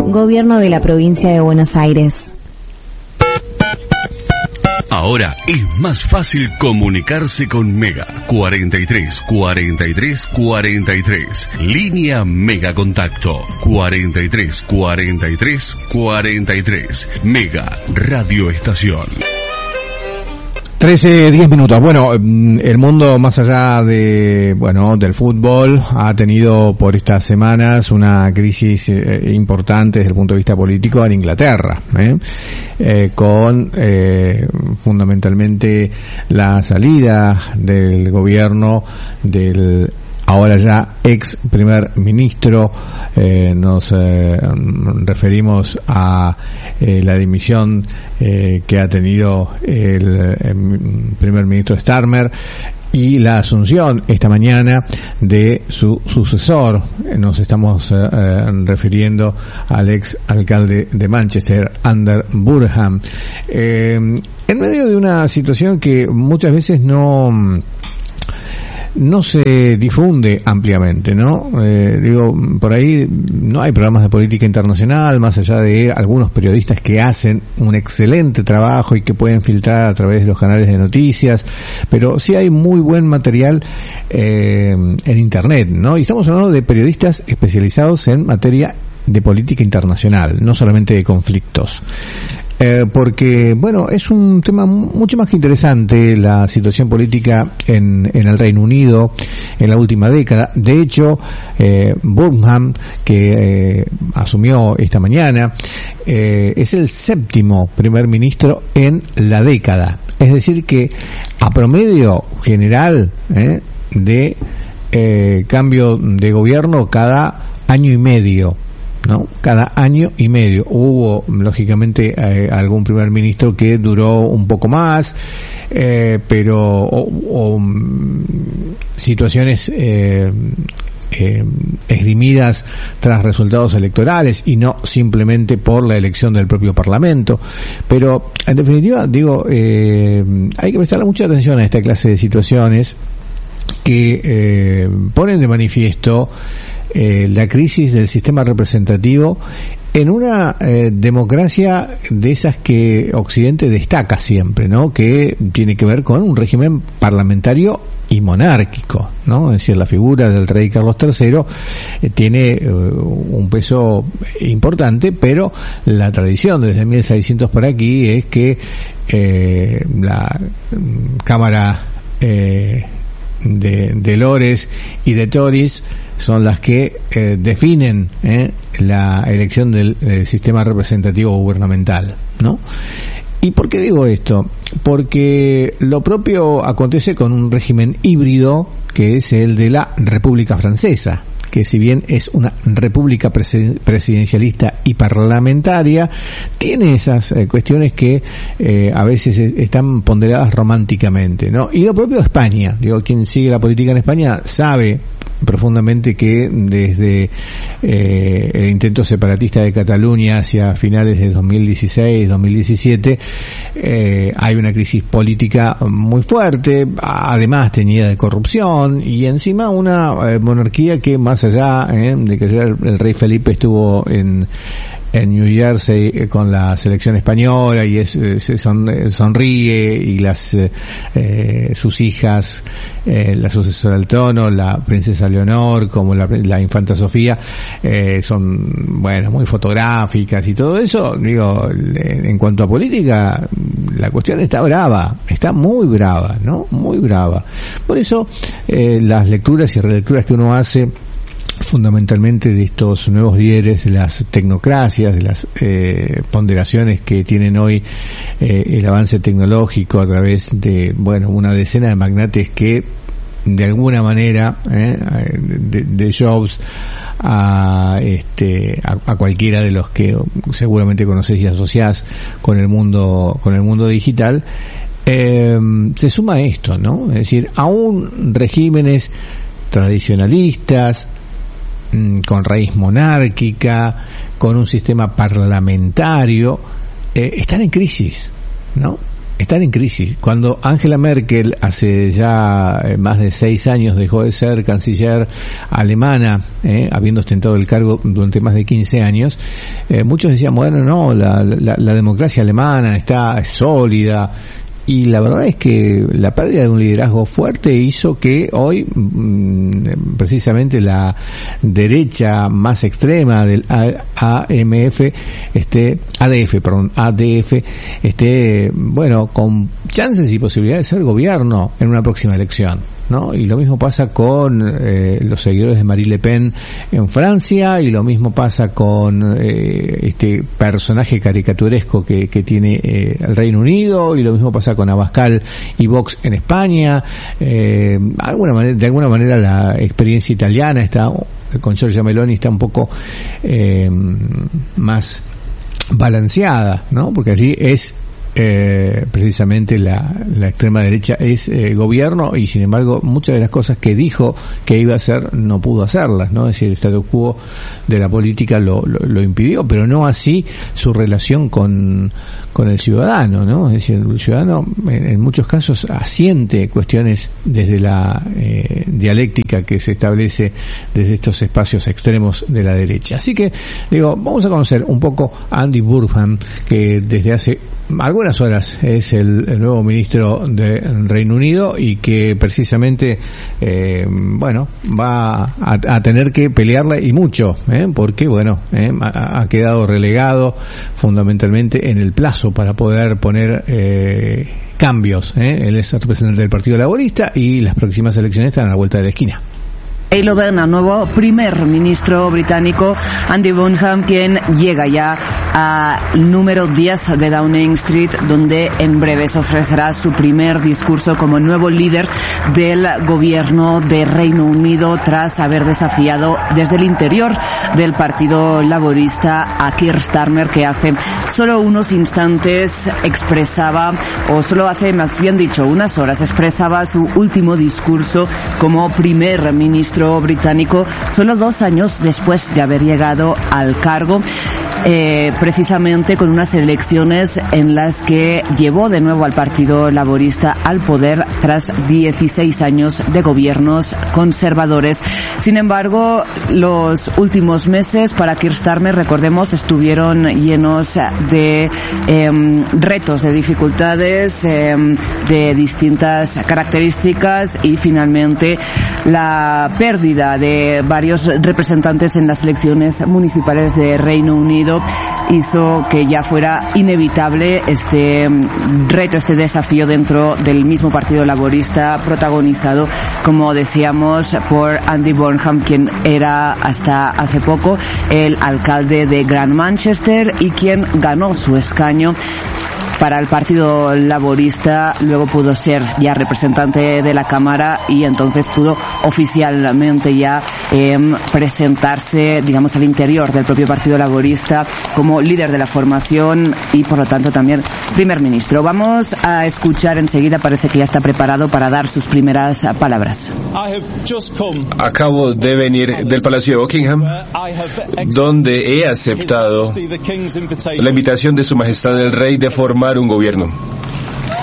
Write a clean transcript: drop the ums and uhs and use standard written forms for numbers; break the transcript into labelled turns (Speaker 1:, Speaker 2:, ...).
Speaker 1: Gobierno de la Provincia de Buenos Aires.
Speaker 2: Ahora es más fácil comunicarse con Mega. 43 43 43. Línea Mega Contacto. 43 43 43. Mega Radio Estación.
Speaker 3: 13:10 minutos. Bueno, el mundo más allá de, del fútbol ha tenido por estas semanas una crisis importante desde el punto de vista político en Inglaterra, con fundamentalmente la salida del gobierno del ahora ya ex primer ministro. Nos referimos a la dimisión que ha tenido el primer ministro Starmer y la asunción esta mañana de su sucesor. Nos estamos refiriendo al ex alcalde de Manchester, Andy Burnham, en medio de una situación que muchas veces no se difunde ampliamente, ¿no? Por ahí no hay programas de política internacional, más allá de algunos periodistas que hacen un excelente trabajo y que pueden filtrar a través de los canales de noticias, pero sí hay muy buen material en Internet, ¿no? Y estamos hablando de periodistas especializados en materia de política internacional, no solamente de conflictos. Porque, es un tema mucho más que interesante la situación política en el Reino Unido en la última década. De hecho, Burnham, que asumió esta mañana, es el 7º primer ministro en la década. Es decir que a promedio general de cambio de gobierno cada año y medio, ¿no? Cada año y medio. Hubo, lógicamente, algún primer ministro que duró un poco más, pero situaciones esgrimidas tras resultados electorales y no simplemente por la elección del propio Parlamento. Pero, en definitiva, hay que prestarle mucha atención a esta clase de situaciones que ponen de manifiesto la crisis del sistema representativo en una democracia de esas que Occidente destaca siempre, ¿no? Que tiene que ver con un régimen parlamentario y monárquico, ¿no? Es decir, la figura del rey Carlos III tiene un peso importante, pero la tradición desde 1600 por aquí es que la Cámara de Lores y de Tories son las que definen la elección del sistema representativo gubernamental, ¿no? ¿Y por qué digo esto? Porque lo propio acontece con un régimen híbrido que es el de la República Francesa, que si bien es una república presidencialista y parlamentaria, tiene esas cuestiones que a veces están ponderadas románticamente, ¿no? Y lo propio de España, quien sigue la política en España sabe profundamente que desde el intento separatista de Cataluña hacia finales de 2016-2017 hay una crisis política muy fuerte, además teñida de corrupción, y encima una monarquía que, más allá de que el rey Felipe estuvo en New Jersey con la selección española y se sonríe, y sus hijas, la sucesora del trono, la princesa Leonor como la infanta Sofía, son muy fotográficas y todo eso. En cuanto a política, la cuestión está brava, está muy brava, ¿no? Muy brava. Por eso las lecturas y relecturas que uno hace fundamentalmente de estos nuevos líderes, de las tecnocracias, de las ponderaciones que tienen hoy el avance tecnológico a través de una decena de magnates que de alguna manera de Jobs a cualquiera de los que seguramente conocéis y asociás con el mundo digital, se suma esto, ¿no? Es decir, aún regímenes tradicionalistas con raíz monárquica, con un sistema parlamentario, están en crisis, ¿no? están en crisis. Cuando Angela Merkel hace ya más de 6 años dejó de ser canciller alemana, habiendo ostentado el cargo durante más de 15 años, muchos decían, bueno, no, la democracia alemana es sólida. Y la verdad es que la pérdida de un liderazgo fuerte hizo que hoy precisamente la derecha más extrema del ADF esté, bueno, con chances y posibilidades de ser gobierno en una próxima elección, ¿no? Y lo mismo pasa con los seguidores de Marine Le Pen en Francia, y lo mismo pasa con este personaje caricaturesco que tiene el Reino Unido, y lo mismo pasa con Abascal y Vox en España. De alguna manera la experiencia italiana está, con Giorgia Meloni, está un poco más balanceada, ¿no? Porque allí es precisamente la extrema derecha es gobierno, y sin embargo muchas de las cosas que dijo que iba a hacer no pudo hacerlas, ¿no? Es decir, el status quo de la política lo impidió, pero no así su relación con el ciudadano, ¿no? Es decir, el ciudadano en muchos casos asiente cuestiones desde la dialéctica que se establece desde estos espacios extremos de la derecha. Así que, digo, vamos a conocer un poco a Andy Burnham, que desde hace algunas horas es el nuevo ministro del Reino Unido, y que precisamente va a tener que pelearla, y mucho, porque ha quedado relegado fundamentalmente en el plazo para poder poner cambios. Él es representante del Partido Laborista, y las próximas elecciones están a la vuelta de la esquina.
Speaker 4: Y lo ven al nuevo primer ministro británico, Andy Burnham, quien llega ya al número 10 de Downing Street, donde en breve se ofrecerá su primer discurso como nuevo líder del gobierno de Reino Unido, tras haber desafiado desde el interior del Partido Laborista a Keir Starmer, que hace solo unos instantes más bien dicho, unas horas expresaba su último discurso como primer ministro británico, solo 2 años después de haber llegado al cargo, precisamente con unas elecciones en las que llevó de nuevo al Partido Laborista al poder tras 16 años de gobiernos conservadores. Sin embargo, los últimos meses para Keir Starmer, recordemos, estuvieron llenos de retos, de dificultades de distintas características, y finalmente la pérdida de varios representantes en las elecciones municipales de Reino Unido hizo que ya fuera inevitable este reto, este desafío dentro del mismo Partido Laborista, protagonizado, como decíamos, por Andy Burnham, quien era hasta hace poco el alcalde de Gran Manchester y quien ganó su escaño para el Partido Laborista. Luego pudo ser ya representante de la Cámara, y entonces pudo oficialmente ya presentarse, digamos, al interior del propio Partido Laborista como líder de la formación y, por lo tanto, también primer ministro. Vamos a escuchar enseguida, parece que ya está preparado para dar sus primeras palabras.
Speaker 5: Acabo de venir del Palacio de Buckingham, donde he aceptado la invitación de Su Majestad el Rey de formar un gobierno.